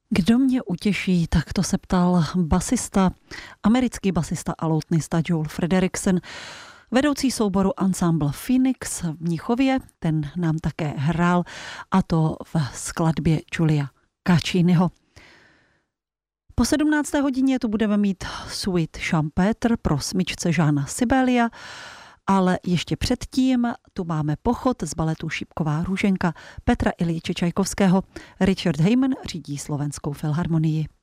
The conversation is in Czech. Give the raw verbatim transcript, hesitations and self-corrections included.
Kdo mě utěší, tak to se ptal basista, americký basista a loutnista Joel Frederiksen, vedoucí souboru Ensemble Phoenix v Mnichově. Ten nám také hrál, a to v skladbě Giulia Cacciniho. Po sedmnácté hodině tu budeme mít Suite Champetre pro smyčce Žána Sibelia, ale ještě předtím tu máme pochod z baletu Šípková růženka Petra Iljiče Čajkovského. Richard Heyman řídí Slovenskou filharmonii.